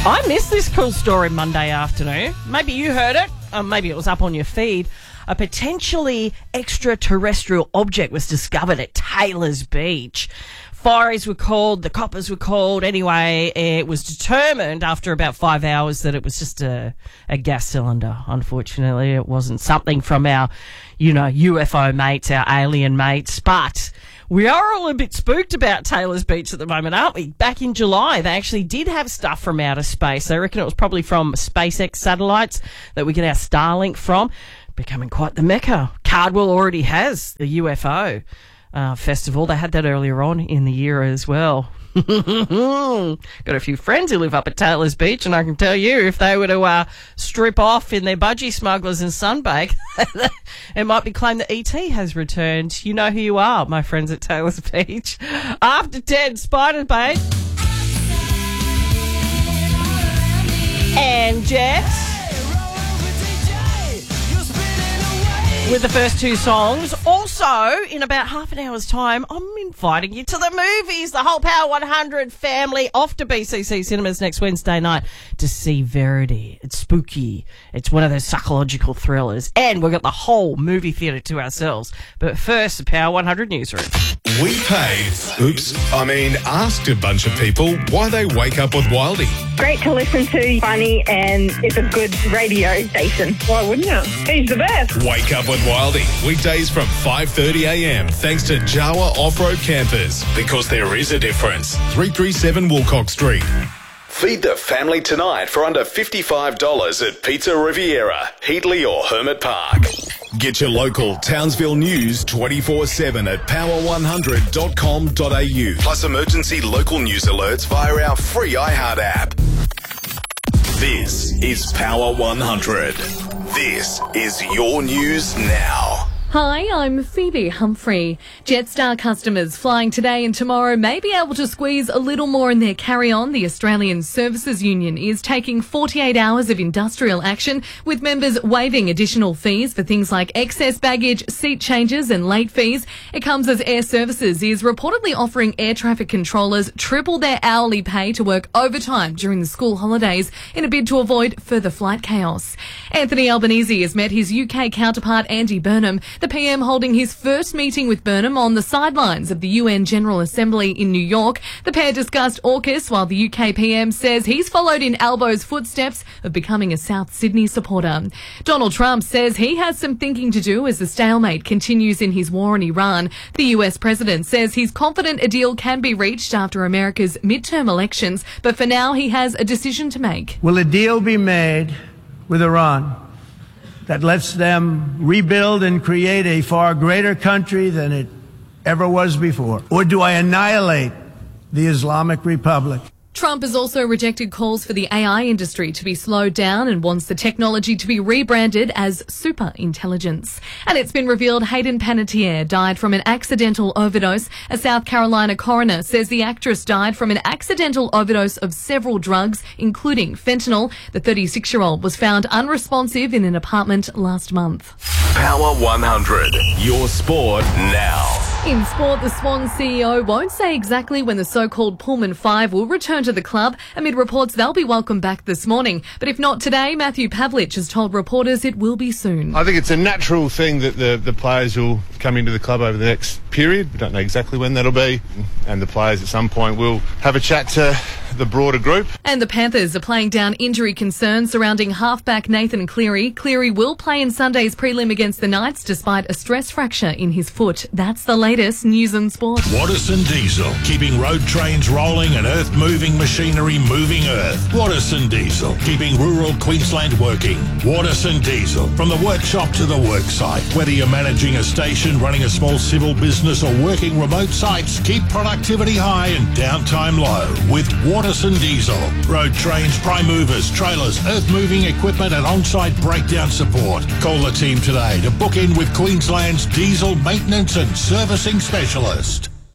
I missed this cool story Monday afternoon. Maybe you heard it, or maybe it was up on your feed. A potentially extraterrestrial object was discovered at Taylor's Beach. Fireys were called, the coppers were called. Anyway, it was determined after about 5 hours that it was just a gas cylinder. Unfortunately, it wasn't something from our, UFO mates, our alien mates, but we are all a bit spooked about Taylor's Beach at the moment, aren't we? Back in July, they actually did have stuff from outer space. They reckon it was probably from SpaceX satellites that we get our Starlink from. Becoming quite the mecca. Cardwell already has the UFO festival. They had that earlier on in the year as well. Got a few friends who live up at Taylor's Beach, and I can tell you, if they were to strip off in their budgie smugglers and sunbake, it might be claimed that ET has returned. You know who you are, my friends at Taylor's Beach. After 10, Spider Bait and Jets with the first two songs. Also, in about half an hour's time, I'm inviting you to the movies. The whole Power 100 family off to BCC Cinemas next Wednesday night to see Verity. It's spooky. It's one of those psychological thrillers. And we've got the whole movie theatre to ourselves. But first, the Power 100 newsroom. We asked a bunch of people why they wake up with Wildy. Great to listen to, funny, and it's a good radio station. Why wouldn't you? He's the best. Wake up with Wildy, weekdays from 5:30 a.m. thanks to Jawa Off-Road Campers, because there is a difference. 337 Wilcox Street. Feed the family tonight for under $55 at Pizza Riviera, Heatley or Hermit Park. Get your local Townsville news 24/7 at power100.com.au. Plus emergency local news alerts via our free iHeart app. This is Power 100. This is your news now. Hi, I'm Phoebe Humphrey. Jetstar customers flying today and tomorrow may be able to squeeze a little more in their carry-on. The Australian Services Union is taking 48 hours of industrial action, with members waiving additional fees for things like excess baggage, seat changes and late fees. It comes as Air Services is reportedly offering air traffic controllers triple their hourly pay to work overtime during the school holidays in a bid to avoid further flight chaos. Anthony Albanese has met his UK counterpart Andy Burnham. The PM holding his first meeting with Burnham on the sidelines of the UN General Assembly in New York. The pair discussed AUKUS, while the UK PM says he's followed in Albo's footsteps of becoming a South Sydney supporter. Donald Trump says he has some thinking to do as the stalemate continues in his war in Iran. The US president says he's confident a deal can be reached after America's midterm elections, but for now he has a decision to make. Will a deal be made with Iran that lets them rebuild and create a far greater country than it ever was before? Or do I annihilate the Islamic Republic? Trump has also rejected calls for the AI industry to be slowed down and wants the technology to be rebranded as super intelligence. And it's been revealed Hayden Panettiere died from an accidental overdose. A South Carolina coroner says the actress died from an accidental overdose of several drugs, including fentanyl. The 36-year-old was found unresponsive in an apartment last month. Power 100, your sport now. In sport, the Swans CEO won't say exactly when the so-called Pullman Five will return to the club, amid reports they'll be welcomed back this morning. But if not today, Matthew Pavlich has told reporters it will be soon. I think it's a natural thing that the players will come into the club over the next period. We don't know exactly when that'll be. And the players at some point will have a chat to the broader group. And the Panthers are playing down injury concerns surrounding halfback Nathan Cleary. Cleary will play in Sunday's prelim against the Knights despite a stress fracture in his foot. That's the latest news and sport. Watterson Diesel, keeping road trains rolling and earth-moving machinery moving earth. Watterson Diesel, keeping rural Queensland working. Watterson Diesel, from the workshop to the worksite. Whether you're managing a station, running a small civil business or working remote sites, keep productivity high and downtime low with Watterson Diesel. Road trains, prime movers, trailers, earth-moving equipment and on-site breakdown support. Call the team today to book in with Queensland's diesel maintenance and servicing specialist.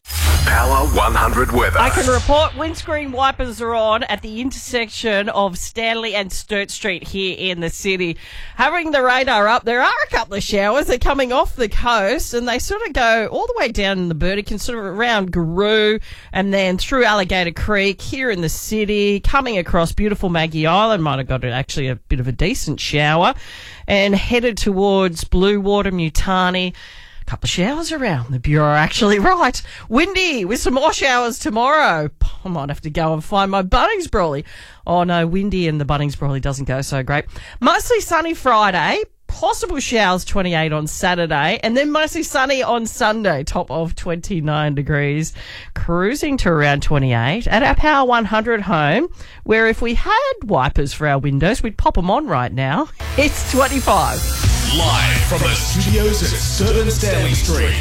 Power 100 weather. I can report windscreen wipers are on at the intersection of Stanley and Sturt Street here in the city. Having the radar up, there are a couple of showers. They're coming off the coast and they sort of go all the way down in the Burdekin, sort of around Garoo and then through Alligator Creek here in the city, coming across beautiful Maggie Island. Might have got actually a bit of a decent shower and headed towards Bluewater, Mutani. Couple of showers around. The Bureau are actually right. Windy with some more showers tomorrow. I might have to go and find my Bunnings Brawley. Oh no, windy and the Bunnings Brawley doesn't go so great. Mostly sunny Friday. Possible showers 28 on Saturday and then mostly sunny on Sunday, top of 29 degrees, cruising to around 28 at our Power 100 home, where if we had wipers for our windows, we'd pop them on right now. It's 25. Live from the studios at 7 Stanley Street.